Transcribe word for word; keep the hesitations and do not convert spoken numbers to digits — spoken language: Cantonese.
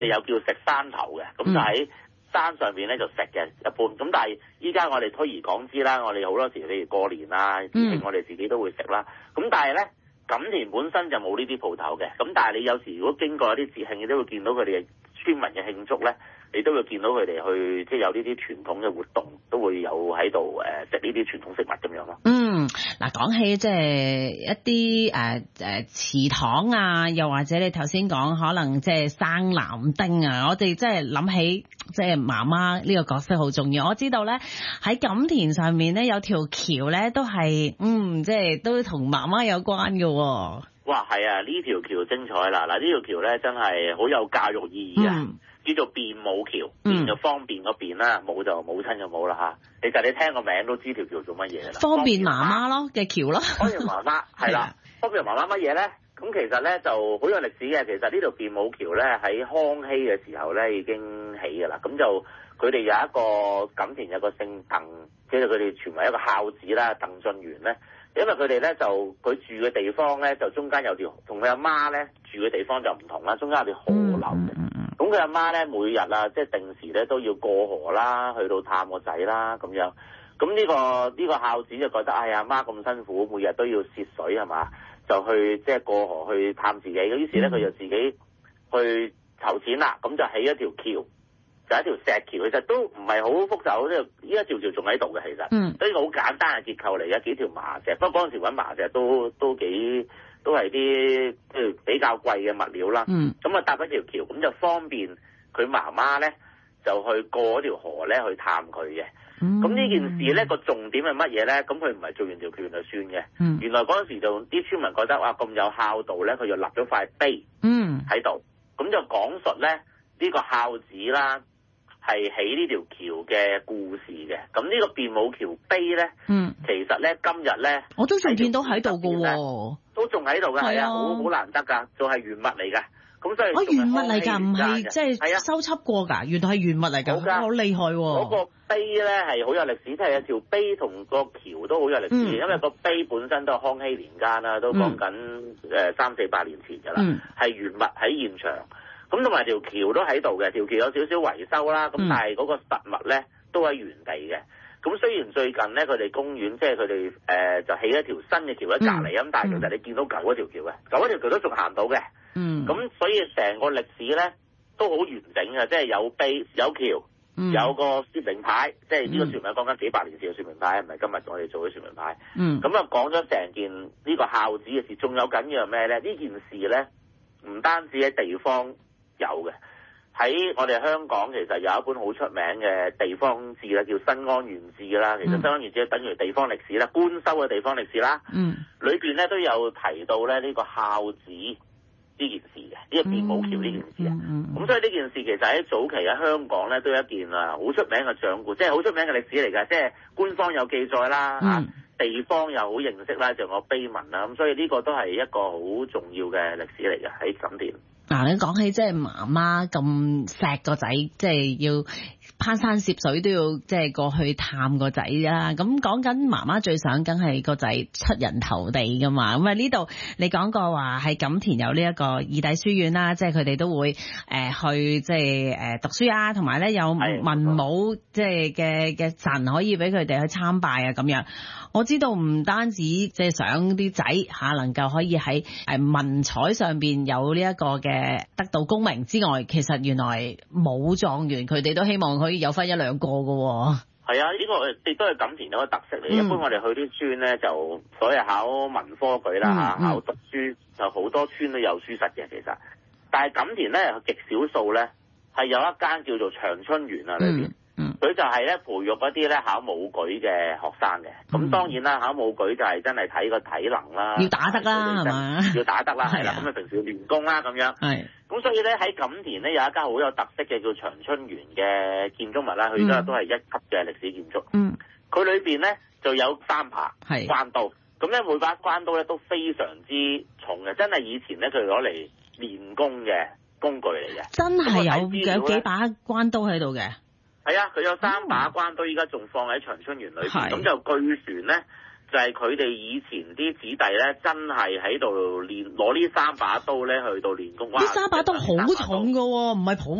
你有叫食山頭嘅，咁就喺山上邊咧就食嘅一般。咁但係依家我哋推而廣之啦，我哋好多時譬如過年啊，節慶我哋自己都會食啦。咁但係咧，錦田本身就冇呢啲鋪頭嘅。咁但係你有時如果經過一啲節慶，你都會見到佢哋嘅村民嘅慶祝咧，你都會見到佢哋去即係有呢啲傳統嘅活動，都會有喺度誒食呢啲傳統食物咁樣咯。 嗯，嗱講起即係一啲誒誒祠堂啊，又或者你頭先講可能即係生男丁啊，我哋即係諗起即係媽媽呢個角色好重要。我知道咧喺錦田上面咧有條橋咧都係嗯即係都同媽媽有關嘅喎。 哇，係啊！呢條橋精彩啦！嗱，呢條橋咧真係好有教育意義啊！嗯、叫做便母橋，便就方便個便啦，母就母親就冇啦嚇。其實你聽個名都知條橋做乜嘢啦。 方便媽媽咯嘅橋咯。 方便媽媽係啦，方便媽媽乜嘢咧？咁其實咧就好有歷史嘅。其實呢條便母橋咧喺康熙嘅時候咧已經起㗎啦。咁就佢哋有一個錦田有個姓鄧，即係佢哋傳為一個孝子啦，鄧俊元咧。因為佢哋咧就佢住嘅地方咧就中間有條同佢阿媽咧住嘅地方就唔同啦，中間有條河流嘅。咁佢阿媽咧每日啊即係定時咧都要過河啦，去到探個仔啦咁樣。咁呢、呢個呢、呢個孝子就覺得哎呀阿媽咁辛苦，每日都要涉水係嘛，就去即係過河去探自己。咁於是咧佢就自己去籌錢啦，咁就起一條橋。就一條石橋，其實都唔係好複雜，呢個依家條橋仲喺度嘅，其實，嗯，所以好簡單嘅結構嚟嘅，幾條麻石，不過嗰陣時揾麻石都都幾都係啲即係比較貴嘅物料啦，嗯，咁啊搭一條橋，咁就方便佢媽媽咧就去過嗰條河咧去探佢嘅，咁呢、嗯、件事咧個重點係乜嘢咧？咁佢唔係做完條橋就算嘅，嗯，原來嗰陣時就啲村民覺得哇咁有孝道咧，佢就立咗塊碑，嗯，喺度，咁就講述咧呢、呢個孝子啦。係起呢條橋嘅故事嘅，咁呢個便母橋碑咧，嗯，其實咧今日咧， 我都仲見到喺度嘅喎， 都仲喺度嘅，係啊，好好難得㗎，仲係原物嚟㗎，咁所以哦原物嚟㗎，唔係即係修葺過㗎，原來係原物嚟㗎，好厲害喎！ 嗰個碑咧係好有歷史，即係有條碑同個橋都好有歷史，因為個碑本身都係康熙年間啦，都講緊誒三四百年前㗎啦，係原物喺現場。咁同埋條橋都喺度嘅，條橋有少少維修啦，咁、嗯、但係嗰個實物咧都喺原地嘅。咁雖然最近咧佢哋公園即係佢哋誒就起一條新嘅橋喺隔離，咁、嗯、但係其實你見到舊嗰條橋嘅，舊嗰條橋都仲行到嘅。嗯。咁所以成個歷史咧都好完整嘅，即係有碑有橋，嗯、有個說明牌，即係呢個說明講緊幾百年前嘅說明牌，唔係今日我哋做嘅說明牌。嗯。咁啊講咗成件呢個孝子嘅事，仲有緊要係咩咧？呢件事咧唔單止喺地方。有嘅喺我哋香港，其實有一本好出名嘅地方志啦，叫《新安縣志》啦。其實新安縣志等於地方歷史啦，官修嘅地方歷史啦。嗯，裏邊咧都有提到咧呢個孝子呢件事嘅，呢、這個便母橋呢件事啊。咁、嗯嗯、所以呢件事其實喺早期喺香港咧都有一件啊好出名嘅掌故，即係好出名嘅歷史嚟㗎。即係官方有記載啦，嚇、嗯、地方又好認識啦，就有碑文啦。咁所以呢個都係一個好重要嘅歷史嚟嘅喺錦田。 嗱，你講起即係媽媽咁錫個仔，即係要攀山涉水都要即係過去探個仔啦。咁講緊媽媽最想梗係個仔出人頭地噶嘛。咁啊呢度你講過話喺錦田有呢一個義弟書院啦，即係佢哋都會誒去即係誒讀書啊，同埋咧有文武即係嘅嘅神可以俾佢哋去參拜啊咁樣。我知道唔單止即係想啲仔吓能夠可以喺誒文采上邊有呢一個嘅得到功名之外，其實原來武狀元佢哋都希望可以有翻一兩個㗎。 係啊，呢、這個亦都係錦田有個特色嚟。嗯、一般我哋去啲村咧，就所謂考文科舉啦吓，嗯嗯、考讀書就好多村都有書室嘅。其實，但係錦田咧極少數咧係有一間叫做長春園啊裏邊。嗯佢就係咧培育嗰啲咧考武舉嘅學生嘅，咁、嗯、當然啦，考武舉就係真係睇個體能啦， 要打得啦，係嘛？ 要打得啦，係啦，咁啊平時要練功啦，咁樣。係。咁所以咧喺錦田咧有一間好有特色嘅叫長春園嘅建築物啦，佢而家都係一級嘅歷史建築。嗯。佢裏邊咧就有三把關刀，咁咧每把關刀咧都非常之重嘅，真係以前咧佢攞嚟練功嘅工具嚟嘅。真係有有幾把關刀喺度嘅。 係啊，佢有三把關刀，依家仲放喺長春園裏邊。咁就據傳咧，就係佢哋以前啲子弟咧，真係喺度練攞呢三把刀咧，去到練功。呢三把刀好重㗎喎，唔係普